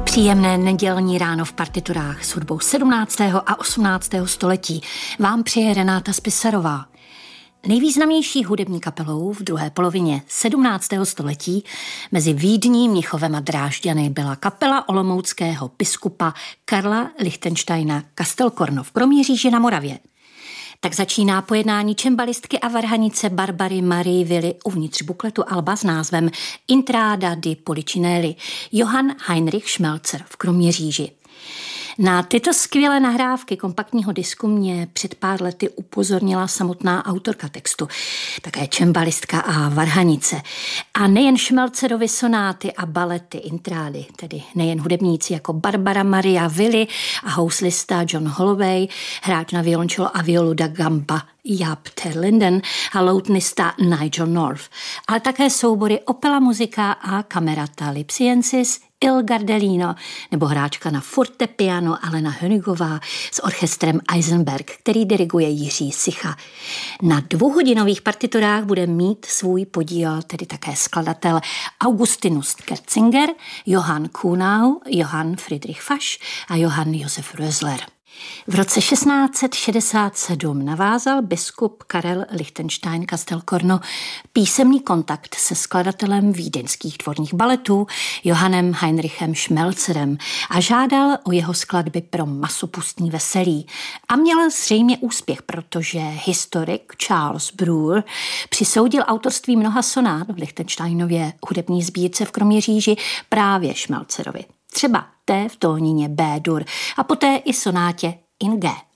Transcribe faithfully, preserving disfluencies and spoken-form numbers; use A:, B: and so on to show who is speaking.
A: Příjemné nedělní ráno v partiturách s hudbou sedmnáctého a osmnáctého století vám přeje Renáta Spisarová. Nejvýznamnější hudební kapelou v druhé polovině sedmnáctého století mezi Vídní, Mnichovem a Drážďany byla kapela olomouckého biskupa Karla Lichtensteina Kastelkorno v Kroměříži na Moravě. Tak začíná pojednání čembalistky a varhanice Barbary Marie Willy uvnitř bukletu alba s názvem Intrada di Policinelli Johann Heinrich Schmelzer v Kroměříži. Na tyto skvělé nahrávky kompaktního disku mě před pár lety upozornila samotná autorka textu, také čembalistka a varhanice. A nejen Schmelzerovy sonáty a balety intrády, tedy nejen hudebníci jako Barbara Maria Willy a houslista John Holloway, hráč na violončelo a violu da gamba Jaap ter Linden a loutnista Nigel North, ale také soubory Opera Musica a Camerata Lipsiensis, Il Gardelino nebo hráčka na fortepiano Alena Hönigová s orchestrem Eisenberg, který diriguje Jiří Sicha. Na dvouhodinových partiturách bude mít svůj podíl tedy také skladatel Augustinus Kerzinger, Johann Kuhnau, Johann Friedrich Fasch a Johann Josef Rösler. V roce šestnáct set šedesát sedm navázal biskup Karel Lichtenstein Kastelkorno písemný kontakt se skladatelem vídeňských dvorních baletů Johannem Heinrichem Schmelzerem a žádal o jeho skladby pro masopustní veselí. A měl zřejmě úspěch, protože historik Charles Brewer přisoudil autorství mnoha sonát v Lichtensteinově hudební sbírce v Kroměříži právě Schmelzerovi. Třeba té v tónině B-dur a poté i sonátě in G.